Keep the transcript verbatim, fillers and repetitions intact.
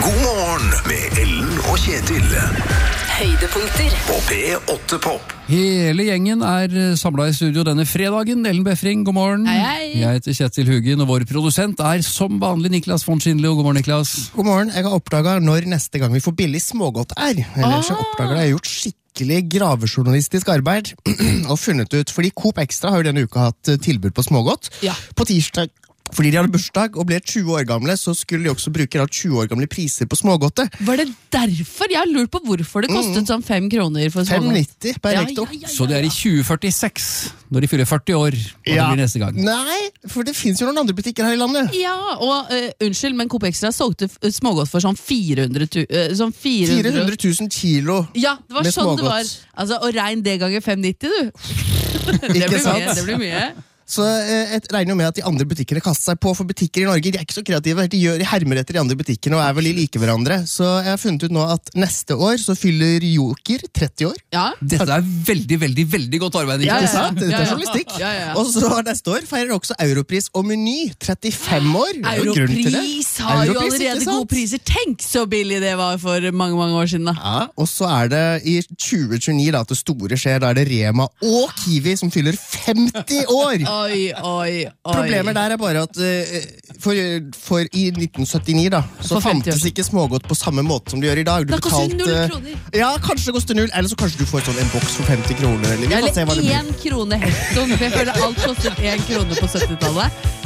God morgen med Ellen og Kjetil. Høydepunkter På P åtte Pop. Hele gjengen er samlet i studio denne fredagen. Ellen Befring, god morgen. Hei, hei. Jeg heter Kjetil Hugin, og vår produsent er som vanlig Niklas von Schindler. God morgen, Niklas. God morgen. Jeg har oppdaget når neste gang vi får billig smågodt er. Eller så oppdager jeg har gjort skikkelig gravejournalistisk arbeid og funnet ut, fordi Coop Extra har jo denne uka hatt tilbud på smågodt. Ja. På tirsdag, fordi de hadde bursdag og ble tjue år gamle, så skulle de også bruke da tjue år gamle priser på smågodtet. Var det derfor? Jeg har lurt på hvorfor det kostet sånn fem kroner for fem smågodt. nitti per Ja, hekto. ja, ja, ja, Så det er i tjue førtiseks, når de fyller førti år, hva det blir neste gang. Nei, for det finnes jo noen andre butikker her i landet. Ja, og uh, unnskyld, men Coop Extra solgte f- smågodt for sånn fire hundre tu- uh, sånn fire hundre fire hundre tusen kilo. Ja, det var med sånn det smågodt. var. Altså, og regn det ganger fem nitti, du. det, Ikke blir sant? mye, det blir mye. Så eh, jeg regner jo med at de andre butikkene kaster seg på, for butikker i Norge de er ikke så kreative. De gjør de hermer etter de andre butikkene og er veldig like hverandre. Så jeg har funnet ut nå at neste år så fyller Joker tretti år. Ja. Dette er veldig, veldig, veldig godt arbeid, Ja, Niklas. Ikke sant? Dette Ja, er ja. journalistikk. Ja, ja, ja. Og så neste år feirer også Europris og Meny trettifem år. Det er jo grunn til det. Europris har jo Europris, ikke allerede sant? gode priser. Tenk så billig det var for mange, mange år siden da. Ja, og så er det i tjue tjueni da, at det store skjer. Da er det Rema og Kiwi som fyller femti år. Oi, oi, oi. Problemet der er bare at eh, for, for i nitten syttini da, så For femti år fantes ikke smågodt på samme måte som de gjør i dag. Du Da koster det null betalte- kroner. Ja, kanskje det koster null, eller så kanskje du får sånn en boks for femti kroner. Eller vi får se hva Eller det blir. én krone hektoen, for jeg føler alt kostet én krone på syttitallet.